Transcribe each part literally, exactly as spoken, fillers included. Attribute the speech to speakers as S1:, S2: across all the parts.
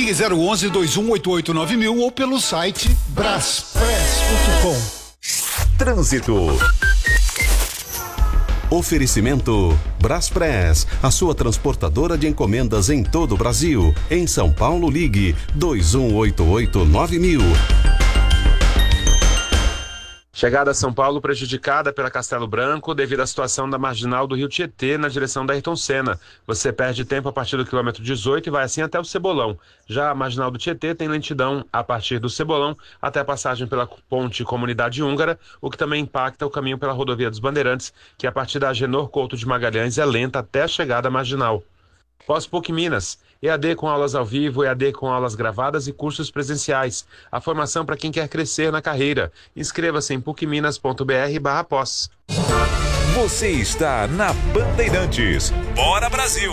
S1: Ligue zero onze, dois um oito oito nove mil ou pelo site braspress ponto com.
S2: Trânsito. Oferecimento Braspress, a sua transportadora de encomendas em todo o Brasil. Em São Paulo, ligue dois um oito oito nove mil.
S3: Chegada a São Paulo prejudicada pela Castelo Branco devido à situação da marginal do Rio Tietê na direção da Ayrton Senna. Você perde tempo a partir do quilômetro dezoito e vai assim até o Cebolão. Já a marginal do Tietê tem lentidão a partir do Cebolão até a passagem pela ponte Comunidade Húngara, o que também impacta o caminho pela rodovia dos Bandeirantes, que a partir da Agenor Couto de Magalhães é lenta até a chegada à marginal. Pós-PUC Minas, E A D com aulas ao vivo, E A D com aulas gravadas e cursos presenciais. A formação para quem quer crescer na carreira. Inscreva-se em pucminas ponto br barra pós.
S4: Você está na Bandeirantes. Bora Brasil!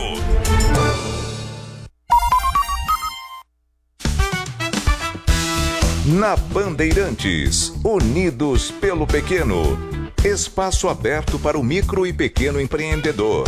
S4: Na Bandeirantes, Unidos pelo Pequeno. Espaço aberto para o micro e pequeno empreendedor.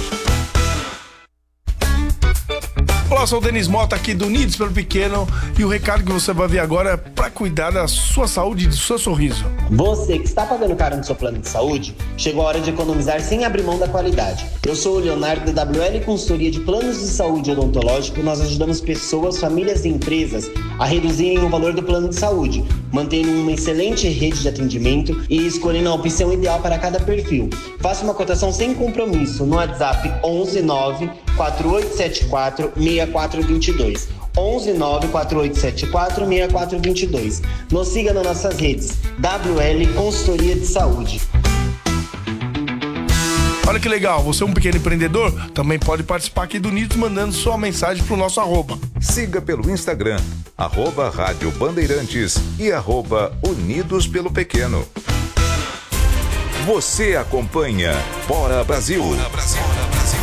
S5: Olá, sou o Denis Mota aqui do Unidos pelo Pequeno e o recado que você vai ver agora é para cuidar da sua saúde e do seu sorriso.
S6: Você que está pagando caro no seu plano de saúde, chegou a hora de economizar sem abrir mão da qualidade. Eu sou o Leonardo da W L Consultoria de Planos de Saúde Odontológico. Nós ajudamos pessoas, famílias e empresas a reduzirem o valor do plano de saúde, mantendo uma excelente rede de atendimento e escolhendo a opção ideal para cada perfil. Faça uma cotação sem compromisso no WhatsApp onze nove quatro oito sete quatro seis quatro dois dois. onze nove quatro oito sete quatro seis quatro dois dois. Nos siga nas nossas redes. W L Consultoria de Saúde.
S5: Olha que legal, você é um pequeno empreendedor? Também pode participar aqui do Unidos mandando sua mensagem pro nosso arroba.
S4: Siga pelo Instagram, arroba Rádio Bandeirantes e arroba Unidos pelo Pequeno. Você acompanha Bora Brasil. Bora Brasil. Bora Brasil.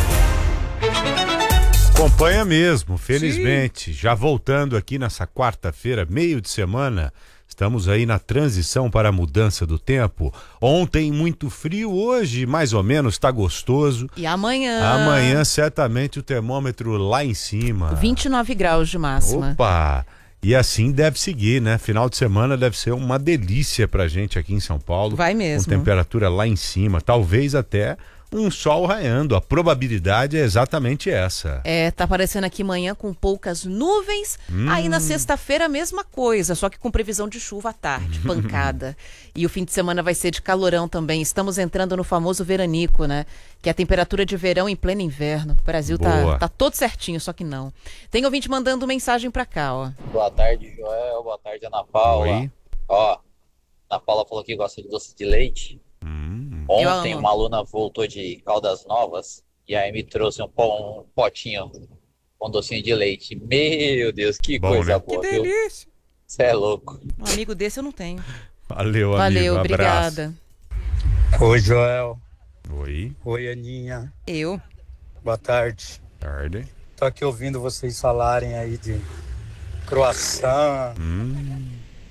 S7: Acompanha mesmo, felizmente. Sim. Já voltando aqui nessa quarta-feira, meio de semana, estamos aí na transição para a mudança do tempo. Ontem muito frio, hoje mais ou menos está gostoso.
S8: E amanhã?
S7: Amanhã certamente o termômetro lá em cima.
S8: vinte e nove graus de máxima.
S7: Opa! E assim deve seguir, né? Final de semana deve ser uma delícia pra gente aqui em São Paulo.
S8: Vai mesmo.
S7: Com temperatura lá em cima, talvez até um sol raiando. A probabilidade é exatamente essa.
S8: É, tá aparecendo aqui manhã com poucas nuvens. Hum. Aí na sexta-feira a mesma coisa, só que com previsão de chuva à tarde, pancada. E o fim de semana vai ser de calorão também. Estamos entrando no famoso veranico, né? Que é a temperatura de verão em pleno inverno. O Brasil tá, tá todo certinho, só que não. Tem ouvinte mandando mensagem pra cá, ó.
S9: Boa tarde, Joel. Boa tarde, Ana Paula.
S7: Oi.
S9: Ó, Ana Paula falou que gosta de doce de leite.
S7: Hum.
S9: Ontem uma aluna voltou de Caldas Novas e aí me trouxe um, pó, um potinho com docinho de leite. Meu Deus, que Bom, coisa né? boa,
S8: que delícia.
S9: Você é louco.
S8: Um amigo desse eu não tenho.
S7: Valeu, amigo.
S8: Valeu,
S7: um
S8: obrigada.
S10: Oi, Joel.
S7: Oi.
S10: Oi, Aninha.
S8: Eu.
S10: Boa tarde.
S7: Tarde.
S10: Tô aqui ouvindo vocês falarem aí de croissant,
S7: hum,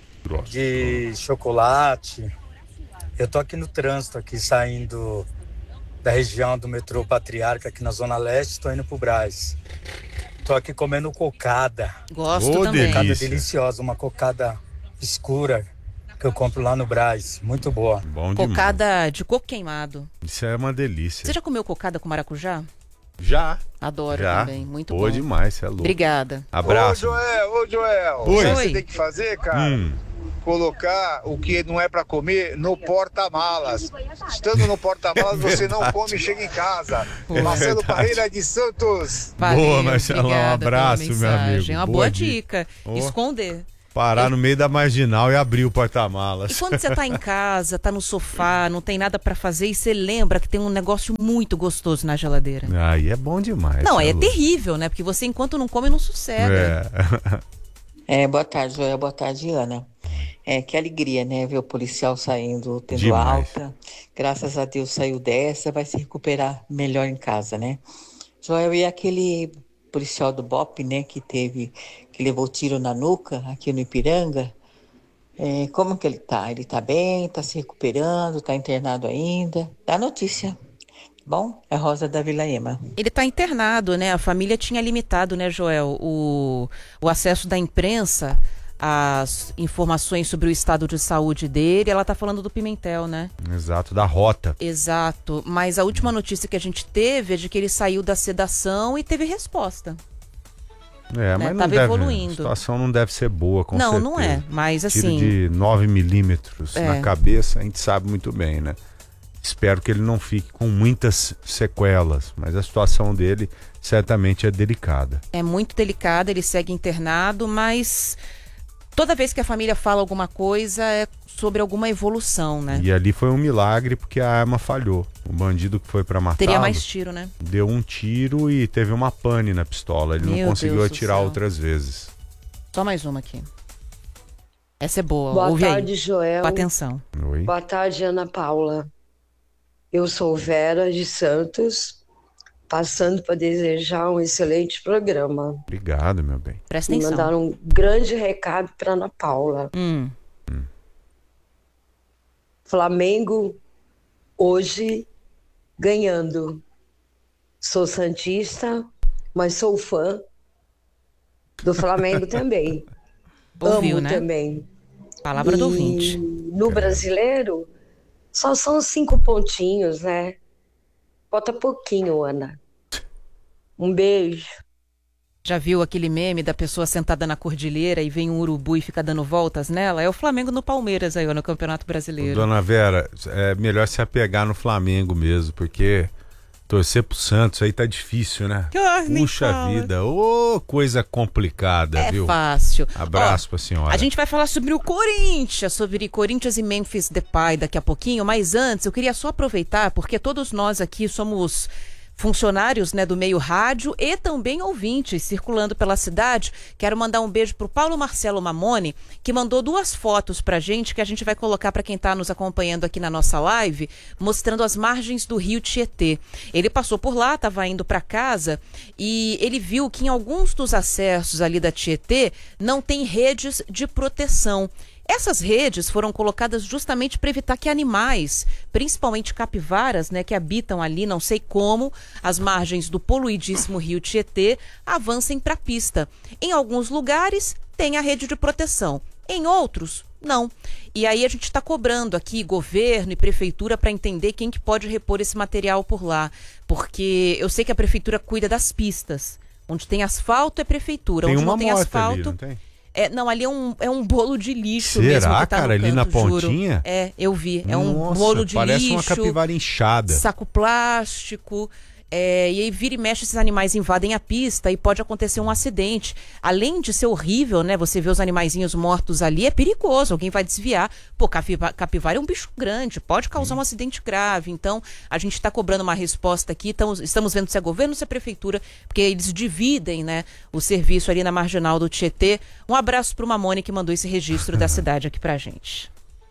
S10: de chocolate. Eu tô aqui no trânsito, aqui saindo da região do metrô Patriarca, aqui na Zona Leste, tô indo pro Brás. Tô aqui comendo cocada.
S8: Gosto oh, também.
S10: Cocada
S7: delícia.
S10: deliciosa, uma cocada escura que eu compro lá no Brás. Muito boa.
S7: Bom
S8: cocada
S7: demais.
S8: De coco queimado.
S7: Isso é uma delícia.
S8: Você já comeu cocada com maracujá?
S7: Já.
S8: Adoro
S7: já.
S8: também, muito
S7: Boa
S8: bom.
S7: demais, você é louco.
S8: Obrigada.
S7: Abraço.
S11: Ô Joel, ô Joel.
S7: Oi.
S11: O que você tem que fazer, cara? Hum. Colocar o que não é pra comer no porta-malas. Estando no porta-malas, é você não come e chega em casa. É Marcelo Parreira de Santos.
S8: Valeu,
S7: boa, Marcelo. Um abraço, meu amigo.
S8: É uma boa, boa dica. dica. Oh. Esconder.
S7: Parar
S8: Eu...
S7: no meio da marginal e abrir o porta-malas.
S8: E quando você tá em casa, tá no sofá, não tem nada pra fazer e você lembra que tem um negócio muito gostoso na geladeira.
S7: Aí é bom demais.
S8: Não, é, é terrível, né? Porque você, enquanto não come, não sossega.
S12: É. é, boa tarde, Joel. Boa tarde, Ana. É, que alegria, né? Ver o policial saindo, tendo
S7: demais.
S12: alta. Graças a Deus saiu dessa, vai se recuperar melhor em casa, né? Joel, e aquele policial do B O P, né? Que teve, que levou tiro na nuca aqui no Ipiranga. É, como que ele tá? Ele tá bem? Tá se recuperando? Tá internado ainda? Dá notícia. Bom, é Rosa da Vila Ema.
S8: Ele está internado, né? A família tinha limitado, né, Joel, o, o acesso da imprensa às informações sobre o estado de saúde dele. Ela está falando do Pimentel, né?
S7: Exato, da rota.
S8: Exato, mas a última notícia que a gente teve é de que ele saiu da sedação e teve resposta.
S7: É, mas
S8: né?
S7: não
S8: Tava
S7: deve,
S8: evoluindo.
S7: A situação não deve ser boa, com
S8: não,
S7: certeza.
S8: Não, não é, mas
S7: Tiro
S8: assim...
S7: de nove milímetros
S8: é.
S7: na cabeça, a gente sabe muito bem, né? Espero que ele não fique com muitas sequelas, mas a situação dele certamente é delicada.
S8: É muito delicada, ele segue internado, mas toda vez que a família fala alguma coisa é sobre alguma evolução, né?
S7: E ali foi um milagre porque a arma falhou. O bandido que foi pra matar
S8: teria mais tiro, né?
S7: Deu um tiro e teve uma pane na pistola. Ele
S8: Meu
S7: não conseguiu
S8: Deus
S7: atirar
S8: do céu.
S7: outras vezes.
S8: Só mais uma aqui. Essa é boa.
S13: Boa
S8: Ouve
S13: tarde,
S8: aí.
S13: Joel.
S8: Com atenção.
S7: Oi.
S13: Boa tarde, Ana Paula. Eu sou Vera de Santos, passando para desejar um excelente programa.
S7: Obrigado, meu bem.
S8: Presta
S13: E
S8: atenção.
S13: mandar um grande recado para Ana Paula.
S8: Hum.
S7: Hum.
S13: Flamengo hoje ganhando. Sou santista, mas sou fã do Flamengo também.
S8: Ouviu,
S13: Amo
S8: né?
S13: também.
S8: Palavra
S13: e
S8: do ouvinte.
S13: No brasileiro, só são cinco pontinhos, né? Bota pouquinho, Ana. Um beijo.
S8: Já viu aquele meme da pessoa sentada na cordilheira e vem um urubu e fica dando voltas nela? É o Flamengo no Palmeiras aí, ó, no Campeonato Brasileiro.
S7: Dona Vera, é melhor se apegar no Flamengo mesmo, porque torcer pro Santos aí tá difícil, né?
S8: Ah, nem
S7: Puxa
S8: fala.
S7: vida, ô coisa complicada,
S8: É
S7: viu?
S8: fácil.
S7: Abraço
S8: Ó,
S7: pra senhora.
S8: A gente vai falar sobre o Corinthians, sobre Corinthians e Memphis Depay daqui a pouquinho, mas antes eu queria só aproveitar, porque todos nós aqui somos funcionários, né, do meio rádio e também ouvintes circulando pela cidade. Quero mandar um beijo pro Paulo Marcelo Mamone, que mandou duas fotos pra gente, que a gente vai colocar para quem tá nos acompanhando aqui na nossa live, mostrando as margens do rio Tietê. Ele passou por lá, estava indo para casa e ele viu que em alguns dos acessos ali da Tietê não tem redes de proteção. Essas redes foram colocadas justamente para evitar que animais, principalmente capivaras, né, que habitam ali, não sei como, as margens do poluidíssimo rio Tietê, avancem para a pista. Em alguns lugares tem a rede de proteção, em outros não. E aí a gente está cobrando aqui governo e prefeitura para entender quem que pode repor esse material por lá, porque eu sei que a prefeitura cuida das pistas. Onde tem asfalto é prefeitura,
S7: Tem
S8: onde
S7: uma
S8: não tem
S7: morta
S8: asfalto...
S7: ali, não tem?
S8: É, não, ali é um, é um bolo de lixo
S7: Será,
S8: mesmo que tá
S7: cara,
S8: no
S7: ali na
S8: canto, juro.
S7: pontinha?
S8: É, eu vi. É um
S7: Nossa,
S8: bolo de
S7: parece
S8: lixo.
S7: uma capivara inchada.
S8: Saco plástico. É, e aí vira e mexe, esses animais invadem a pista e pode acontecer um acidente. Além de ser horrível, né? Você vê os animaizinhos mortos ali, é perigoso, alguém vai desviar. Pô, capivara, capivara é um bicho grande, pode causar um acidente grave. Então, a gente está cobrando uma resposta aqui. Estamos, estamos vendo se é governo ou se é prefeitura, porque eles dividem, né, o serviço ali na marginal do Tietê. Um abraço pro Mamone que mandou esse registro da cidade aqui pra gente.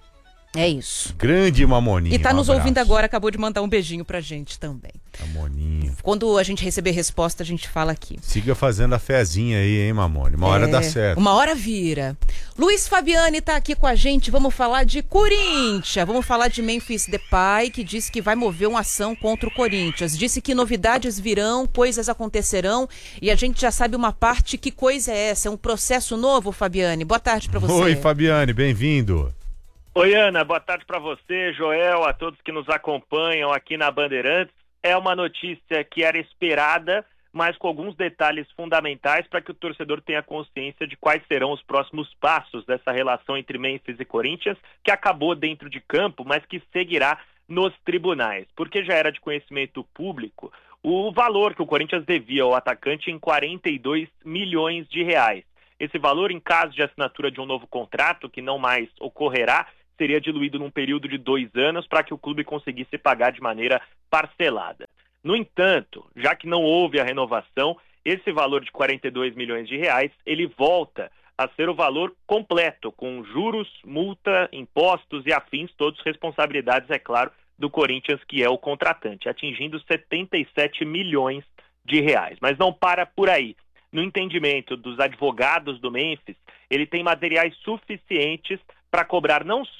S8: É isso.
S7: Grande Mamoninho.
S8: E tá
S7: um
S8: nos
S7: abraço.
S8: ouvindo agora, acabou de mandar um beijinho pra gente também.
S7: Mamoninho.
S8: Quando a gente receber resposta, a gente fala aqui.
S7: Siga fazendo a fezinha aí, hein, Mamone? Uma hora
S8: É,
S7: dá certo.
S8: Uma hora vira. Luiz Fabiani tá aqui com a gente, vamos falar de Corinthians, vamos falar de Memphis Depay, que disse que vai mover uma ação contra o Corinthians. Disse que novidades virão, coisas acontecerão, e a gente já sabe uma parte, que coisa é essa? É um processo novo, Fabiani? Boa tarde pra você.
S7: Oi, Fabiane, bem-vindo.
S14: Oi, Ana, boa tarde para você, Joel, a todos que nos acompanham aqui na Bandeirantes. É uma notícia que era esperada, mas com alguns detalhes fundamentais para que o torcedor tenha consciência de quais serão os próximos passos dessa relação entre Memphis e Corinthians, que acabou dentro de campo, mas que seguirá nos tribunais. Porque já era de conhecimento público o valor que o Corinthians devia ao atacante em quarenta e dois milhões de reais. Esse valor, em caso de assinatura de um novo contrato, que não mais ocorrerá, seria diluído num período de dois anos para que o clube conseguisse pagar de maneira parcelada. No entanto, já que não houve a renovação, esse valor de quarenta e dois milhões de reais, ele volta a ser o valor completo, com juros, multa, impostos e afins, todos responsabilidades, é claro, do Corinthians, que é o contratante, atingindo setenta e sete milhões de reais. Mas não para por aí. No entendimento dos advogados do Memphis, ele tem materiais suficientes para cobrar não só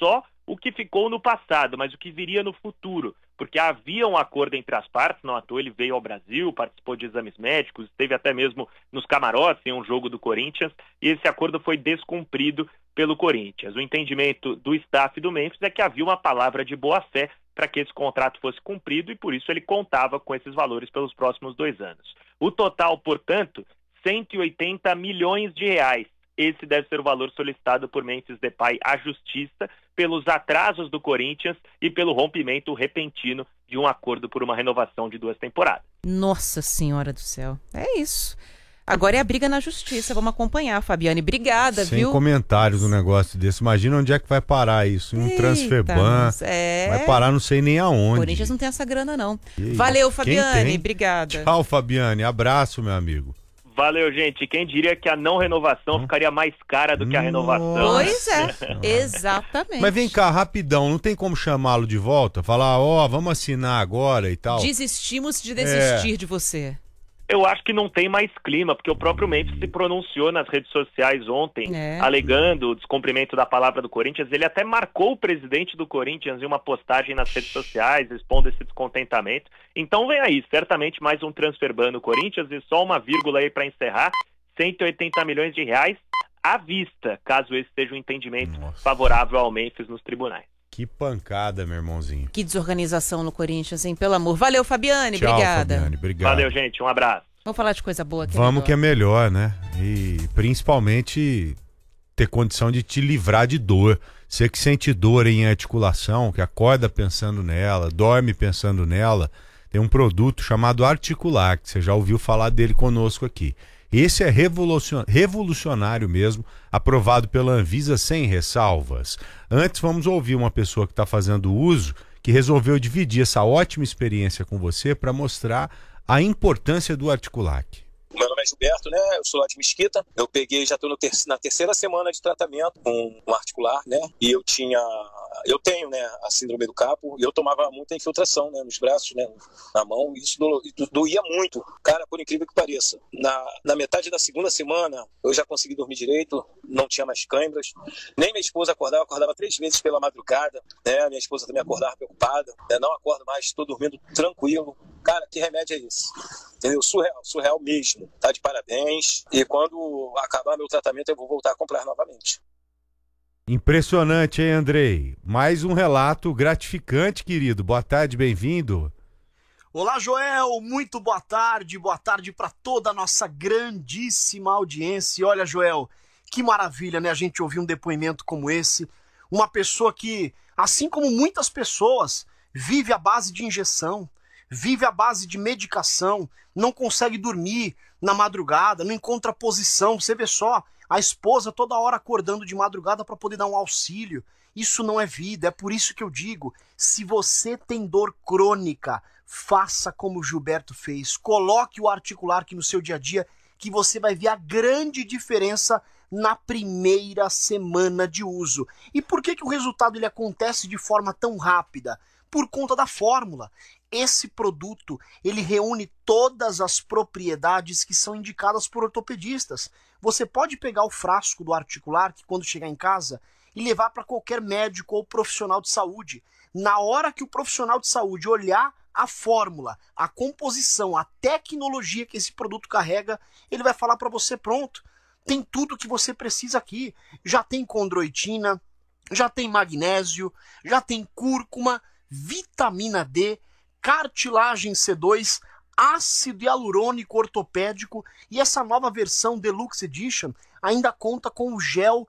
S14: o que ficou no passado, mas o que viria no futuro, porque havia um acordo entre as partes, não à toa ele veio ao Brasil, participou de exames médicos, esteve até mesmo nos camarotes em um jogo do Corinthians, e esse acordo foi descumprido pelo Corinthians. O entendimento do staff do Memphis é que havia uma palavra de boa-fé para que esse contrato fosse cumprido e por isso ele contava com esses valores pelos próximos dois anos. O total, portanto, cento e oitenta milhões de reais. Esse deve ser o valor solicitado por Memphis Depay à Justiça pelos atrasos do Corinthians e pelo rompimento repentino de um acordo por uma renovação de duas temporadas.
S8: Nossa Senhora do céu. É isso. Agora é a briga na Justiça. Vamos acompanhar, Fabiane. Obrigada,
S7: Sem
S8: viu?
S7: Sem comentários do negócio desse. Imagina onde é que vai parar isso. Em um Transferban.
S8: É...
S7: Vai parar não sei nem aonde.
S8: O Corinthians não tem essa grana, não.
S7: Que
S8: Valeu,
S7: isso?
S8: Fabiane. Obrigada.
S7: Tchau, Fabiane. Abraço, meu amigo.
S14: Valeu, gente. Quem diria que a não renovação hum. ficaria mais cara do que a renovação?
S8: Pois é, exatamente.
S7: Mas vem cá, rapidão, não tem como chamá-lo de volta? Falar, ó, oh, vamos assinar agora e tal?
S8: Desistimos de desistir
S7: é.
S8: de você.
S14: Eu acho que não tem mais clima, porque o próprio Memphis se pronunciou nas redes sociais ontem, é. alegando o descumprimento da palavra do Corinthians. Ele até marcou o presidente do Corinthians em uma postagem nas redes sociais, expondo esse descontentamento. Então vem aí, certamente mais um transferban no Corinthians, e só uma vírgula aí para encerrar, cento e oitenta milhões de reais à vista, caso esse seja um entendimento Nossa. favorável ao Memphis nos tribunais.
S7: Que pancada, meu irmãozinho.
S8: Que desorganização no Corinthians, hein? Pelo amor. Valeu, Fabiane.
S7: Tchau,
S8: obrigada.
S7: Fabiane, obrigado.
S14: Valeu, gente. Um abraço.
S8: Vamos falar de coisa boa. Que
S7: Vamos
S8: é
S7: que é melhor, né? E principalmente ter condição de te livrar de dor. Você que sente dor em articulação, que acorda pensando nela, dorme pensando nela, tem um produto chamado Articular, que você já ouviu falar dele conosco aqui. Esse é revolucionário mesmo, aprovado pela Anvisa sem ressalvas. Antes, vamos ouvir uma pessoa que está fazendo uso, que resolveu dividir essa ótima experiência com você para mostrar a importância do Articulac.
S15: Meu nome é Gilberto, né? Eu sou lá de Mesquita. Eu peguei, já estou ter- na terceira semana de tratamento com um articular, né? E eu tinha, eu tenho, né, a síndrome do capo e eu tomava muita infiltração, né, nos braços, né, na mão. E isso do, do, doía muito, cara, por incrível que pareça. Na, na metade da segunda semana, eu já consegui dormir direito, não tinha mais câimbras. Nem minha esposa acordava, acordava três vezes pela madrugada, né? Minha esposa também acordava preocupada, né? Não acordo mais, estou dormindo tranquilo. Cara, que remédio é esse? Entendeu? Surreal, surreal mesmo. Tá de parabéns. E quando acabar meu tratamento, eu vou voltar a comprar novamente.
S7: Impressionante, hein, Andrei? Mais um relato gratificante, querido. Boa tarde, bem-vindo.
S16: Olá, Joel. Muito boa tarde. Boa tarde para toda a nossa grandíssima audiência. E olha, Joel, que maravilha, né? A gente ouvir um depoimento como esse. Uma pessoa que, assim como muitas pessoas, vive à base de injeção, vive à base de medicação, não consegue dormir na madrugada, não encontra posição. Você vê só, a esposa toda hora acordando de madrugada para poder dar um auxílio. Isso não é vida, é por isso que eu digo, se você tem dor crônica, faça como o Gilberto fez. Coloque o Articular aqui no seu dia a dia, que você vai ver a grande diferença na primeira semana de uso. E por que que o resultado ele acontece de forma tão rápida? Por conta da fórmula. Esse produto, ele reúne todas as propriedades que são indicadas por ortopedistas. Você pode pegar o frasco do Articular, que quando chegar em casa, e levar para qualquer médico ou profissional de saúde. Na hora que o profissional de saúde olhar a fórmula, a composição, a tecnologia que esse produto carrega, ele vai falar para você, pronto, tem tudo que você precisa aqui. Já tem condroitina, já tem magnésio, já tem cúrcuma, vitamina D, cartilagem C dois, ácido hialurônico ortopédico, e essa nova versão Deluxe Edition ainda conta com o gel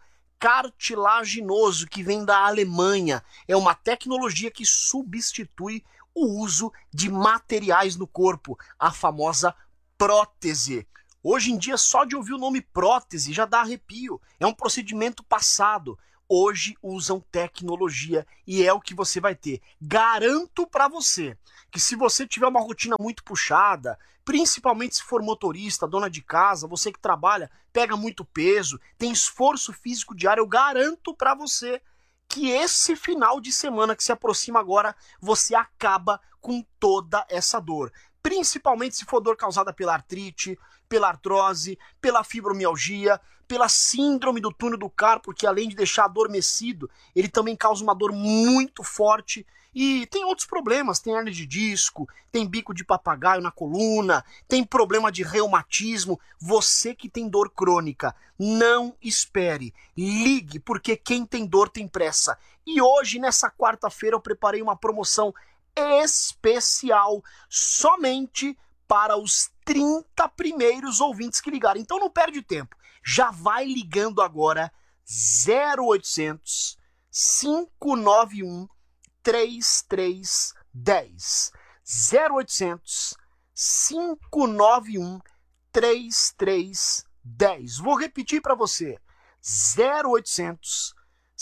S16: cartilaginoso que vem da Alemanha. É uma tecnologia que substitui o uso de materiais no corpo, a famosa prótese. Hoje em dia, só de ouvir o nome prótese já dá arrepio. É um procedimento passado. Hoje usam tecnologia e é o que você vai ter. Garanto para você que se você tiver uma rotina muito puxada, principalmente se for motorista, dona de casa, você que trabalha, pega muito peso, tem esforço físico diário, eu garanto para você que esse final de semana que se aproxima agora, você acaba com toda essa dor. Principalmente se for dor causada pela artrite, pela artrose, pela fibromialgia, pela síndrome do túnel do carpo, porque além de deixar adormecido, ele também causa uma dor muito forte. E tem outros problemas, tem hernia de disco, tem bico de papagaio na coluna, tem problema de reumatismo. Você que tem dor crônica, não espere, ligue, porque quem tem dor tem pressa. E hoje, nessa quarta-feira, eu preparei uma promoção especial somente para os trinta primeiros ouvintes que ligarem. Então não perde tempo, já vai ligando agora zero oitocentos, cinco nove um, três três um zero. zero oitocentos, cinco nove um, três três um zero. Vou repetir para você. zero oitocentos,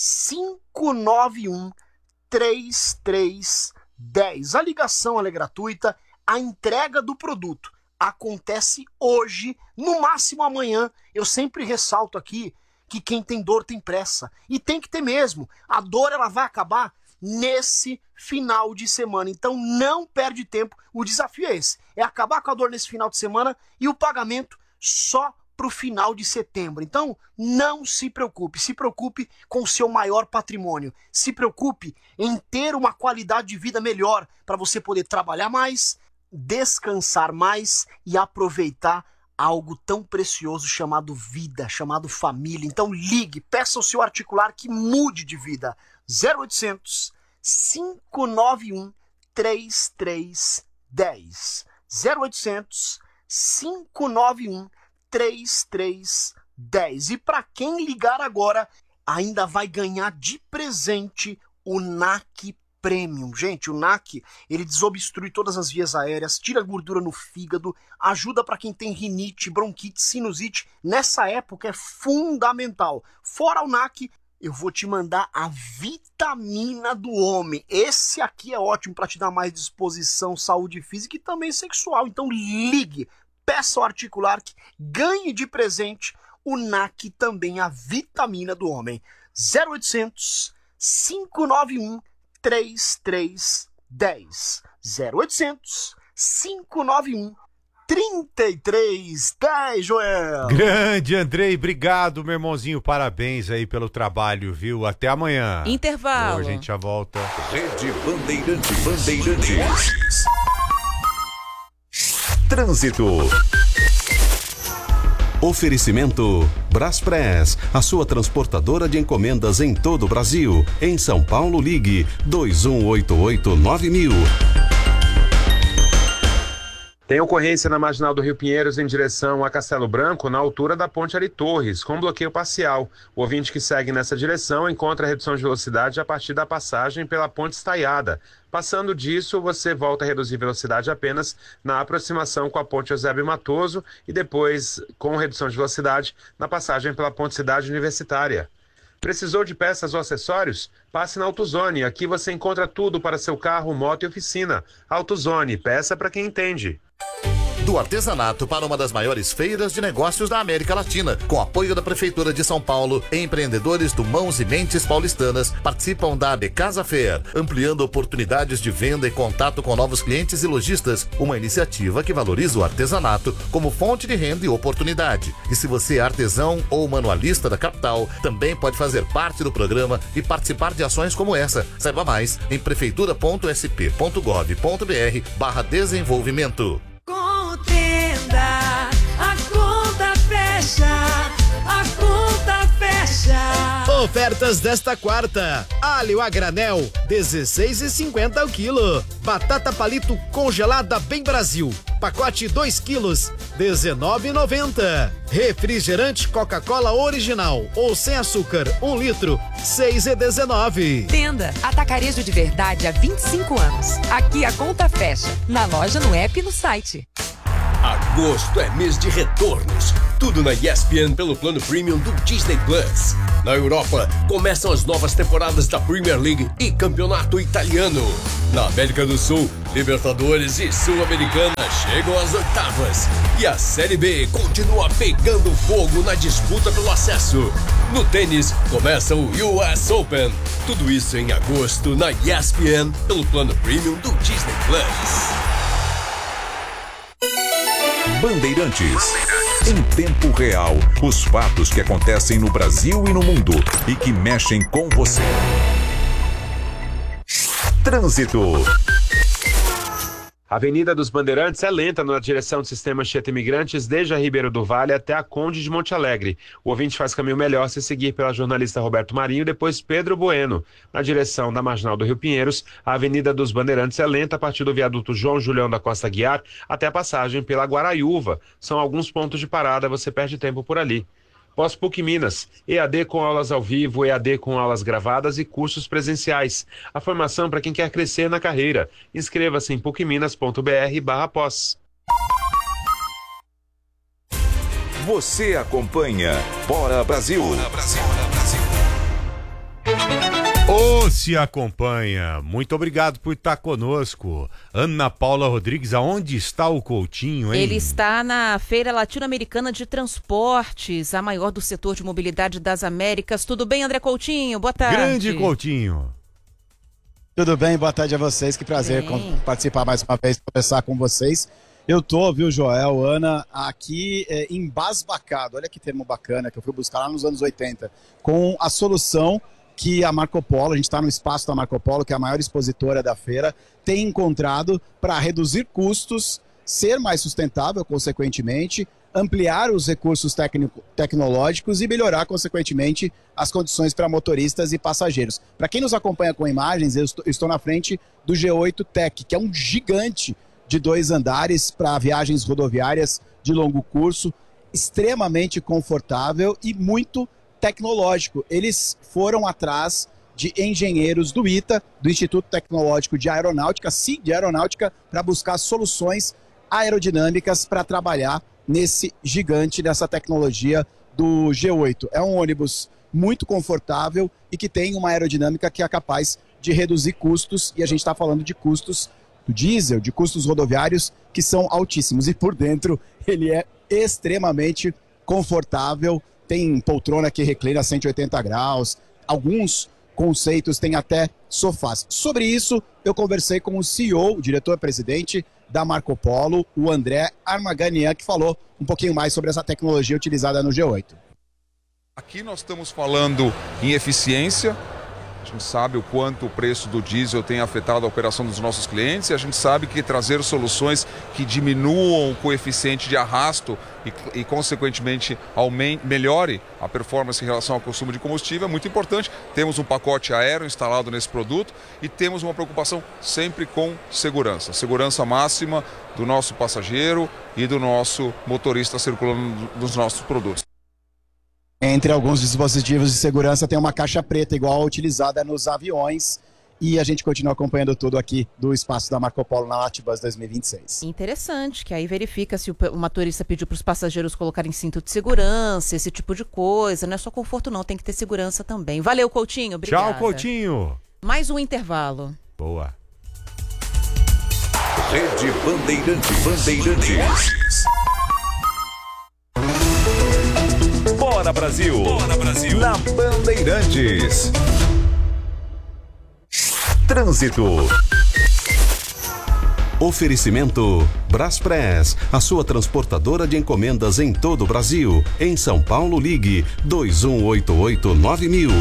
S16: cinco nove um, três três um zero. A ligação ela é gratuita, a entrega do produto acontece hoje, no máximo amanhã. Eu sempre ressalto aqui que quem tem dor tem pressa. E tem que ter mesmo. A dor ela vai acabar nesse final de semana. Então não perde tempo. O desafio é esse. É acabar com a dor nesse final de semana e o pagamento só para o final de setembro. Então não se preocupe. Se preocupe com o seu maior patrimônio. Se preocupe em ter uma qualidade de vida melhor para você poder trabalhar mais, descansar mais e aproveitar algo tão precioso chamado vida, chamado família. Então ligue, peça ao seu articular que mude de vida. zero oitocentos, cinco nove um, três três um zero. zero oitocentos, cinco nove um, três três um zero. E para quem ligar agora, ainda vai ganhar de presente o N A C Premium. Gente, o N A C, ele desobstrui todas as vias aéreas, tira gordura no fígado, ajuda para quem tem rinite, bronquite, sinusite. Nessa época é fundamental. Fora o N A C, eu vou te mandar a vitamina do homem. Esse aqui é ótimo para te dar mais disposição, saúde física e também sexual. Então ligue, peça ao articular, ganhe de presente o N A C também, a vitamina do homem. zero oitocentos, cinco nove um, três três um zero. zero oitocentos, cinco nove um, três três um zero, Joel.
S7: Grande, Andrei, obrigado, meu irmãozinho, parabéns aí pelo trabalho, viu? Até amanhã.
S8: Intervalo.
S7: Hoje a gente já volta.
S4: Rede Bandeirantes. Bandeirantes. Trânsito.
S2: Oferecimento Braspress, a sua transportadora de encomendas em todo o Brasil. Em São Paulo, ligue dois um oito oito nove mil.
S3: Tem ocorrência na Marginal do Rio Pinheiros em direção a Castelo Branco, na altura da Ponte Ari Torres, com bloqueio parcial. O ouvinte que segue nessa direção encontra a redução de velocidade a partir da passagem pela Ponte Estaiada. Passando disso, você volta a reduzir velocidade apenas na aproximação com a Ponte Eusébio Matoso e depois, com redução de velocidade, na passagem pela Ponte Cidade Universitária. Precisou de peças ou acessórios? Passe na AutoZone. Aqui você encontra tudo para seu carro, moto e oficina. AutoZone, peça para quem entende.
S17: Do artesanato para uma das maiores feiras de negócios da América Latina. Com apoio da Prefeitura de São Paulo, empreendedores do Mãos e Mentes paulistanas participam da De Casa Fair, ampliando oportunidades de venda e contato com novos clientes e lojistas. Uma iniciativa que valoriza o artesanato como fonte de renda e oportunidade. E se você é artesão ou manualista da capital, também pode fazer parte do programa e participar de ações como essa. Saiba mais em prefeitura ponto s p ponto gov ponto b r barra desenvolvimento.
S18: Contenda, a conta fecha, a conta fecha.
S19: Ofertas desta quarta: alho a granel, dezesseis reais e cinquenta centavos o quilo. Batata palito congelada Bem Brasil, pacote dois quilos, dezenove reais e noventa centavos. Refrigerante Coca-Cola original ou sem açúcar, um litro, seis reais e dezenove centavos.
S18: Tenda Atacarejo de Verdade há vinte e cinco anos. Aqui a conta fecha, na loja, no app e no site.
S20: Agosto é mês de retornos. Tudo na E S P N pelo plano premium do Disney Plus. Na Europa, começam as novas temporadas da Premier League e Campeonato Italiano. Na América do Sul, Libertadores e Sul-Americana chegam às oitavas. E a Série B continua pegando fogo na disputa pelo acesso. No tênis, começa o U S Open. Tudo isso em agosto na E S P N pelo plano premium do Disney Plus.
S4: Bandeirantes. Em tempo real, os fatos que acontecem no Brasil e no mundo e que mexem com você. Trânsito.
S3: A Avenida dos Bandeirantes é lenta na direção do sistema Anchieta Imigrantes desde a Ribeiro do Vale até a Conde de Monte Alegre. O ouvinte faz caminho melhor se seguir pela jornalista Roberto Marinho, depois Pedro Bueno. Na direção da Marginal do Rio Pinheiros, a Avenida dos Bandeirantes é lenta a partir do viaduto João Julião da Costa Guiar até a passagem pela Guaraiúva. São alguns pontos de parada, você perde tempo por ali. Pós-PUC Minas, E A D com aulas ao vivo, E A D com aulas gravadas e cursos presenciais. A formação para quem quer crescer na carreira. Inscreva-se em pucminas.br barra pós.
S4: Você acompanha Bora Brasil. Bora Brasil.
S7: Ou se acompanha. Muito obrigado por estar conosco. Ana Paula Rodrigues, aonde está o Coutinho, hein?
S8: Ele está na Feira Latino-Americana de Transportes, a maior do setor de mobilidade das Américas. Tudo bem, André Coutinho? Boa tarde.
S7: Grande Coutinho.
S21: Tudo bem? Boa tarde a vocês. Que prazer com, participar mais uma vez, conversar com vocês. Eu tô, viu, Joel, Ana, aqui é, embasbacado. Olha que termo bacana que eu fui buscar lá nos anos oitenta. Com a solução que a Marco Polo, a gente está no espaço da Marco Polo, que é a maior expositora da feira, tem encontrado para reduzir custos, ser mais sustentável, consequentemente, ampliar os recursos técnico, tecnológicos e melhorar, consequentemente, as condições para motoristas e passageiros. Para quem nos acompanha com imagens, eu estou, estou na frente do G oito Tech, que é um gigante de dois andares para viagens rodoviárias de longo curso, extremamente confortável e muito tecnológico. Eles foram atrás de engenheiros do ITA, do Instituto Tecnológico de Aeronáutica, C I D de Aeronáutica, para buscar soluções aerodinâmicas para trabalhar nesse gigante, nessa tecnologia do G oito. É um ônibus muito confortável e que tem uma aerodinâmica que é capaz de reduzir custos, e a gente está falando de custos do diesel, de custos rodoviários que são altíssimos, e por dentro ele é extremamente confortável. Tem poltrona que reclina cento e oitenta graus, alguns conceitos têm até sofás. Sobre isso, eu conversei com o C E O, o diretor-presidente da Marco Polo, o André Armaganian, que falou um pouquinho mais sobre essa tecnologia utilizada no G oito.
S22: Aqui nós estamos falando em eficiência. A gente sabe o quanto o preço do diesel tem afetado a operação dos nossos clientes, e a gente sabe que trazer soluções que diminuam o coeficiente de arrasto e, e consequentemente, aumente, melhore a performance em relação ao consumo de combustível é muito importante. Temos um pacote aéreo instalado nesse produto e temos uma preocupação sempre com segurança. Segurança máxima do nosso passageiro e do nosso motorista circulando nos nossos produtos.
S21: Entre alguns dispositivos de segurança tem uma caixa preta, igual a utilizada nos aviões. E a gente continua acompanhando tudo aqui do espaço da Marco Polo na Latibus dois mil e vinte e seis.
S8: Interessante, que aí verifica se o, o motorista pediu para os passageiros colocarem cinto de segurança, esse tipo de coisa. Não é só conforto não, tem que ter segurança também. Valeu, Coutinho, obrigada.
S7: Tchau, Coutinho.
S8: Mais um intervalo.
S7: Boa.
S4: Rede Bandeirantes. Bandeirantes. Bora Brasil. Bora Brasil. Na Bandeirantes. Trânsito.
S2: Oferecimento Braspress, a sua transportadora de encomendas em todo o Brasil. Em São Paulo, ligue dois um oito oito nove mil.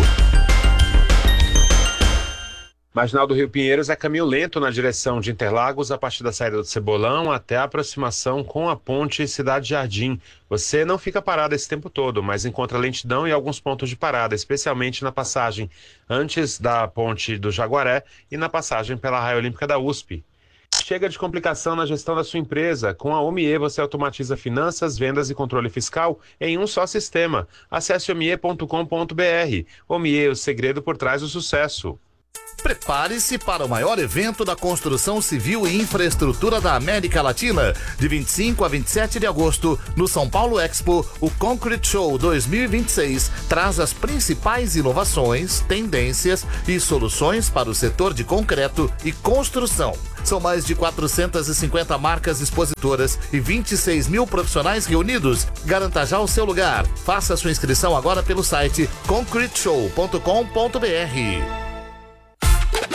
S3: Marginal do Rio Pinheiros é caminho lento na direção de Interlagos, a partir da saída do Cebolão até a aproximação com a ponte Cidade Jardim. Você não fica parado esse tempo todo, mas encontra lentidão em alguns pontos de parada, especialmente na passagem antes da ponte do Jaguaré e na passagem pela Raia Olímpica da U S P. Chega de complicação na gestão da sua empresa. Com a Omie você automatiza finanças, vendas e controle fiscal em um só sistema. Acesse omie ponto com ponto br. Omie, o segredo por trás do sucesso.
S17: Prepare-se para o maior evento da construção civil e infraestrutura da América Latina. De vinte e cinco a vinte e sete de agosto, no São Paulo Expo, o Concrete Show dois mil e vinte e seis traz as principais inovações, tendências e soluções para o setor de concreto e construção. São mais de quatrocentas e cinquenta marcas expositoras e vinte e seis mil profissionais reunidos. Garanta já o seu lugar. Faça sua inscrição agora pelo site concrete show ponto com ponto br.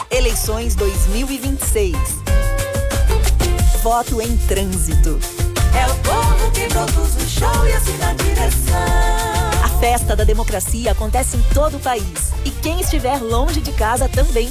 S23: Eleições dois mil e vinte e seis. Voto em trânsito.
S1: É o povo que produz o show e assina a direção.
S6: A festa da democracia acontece em todo o país. E quem estiver longe de casa também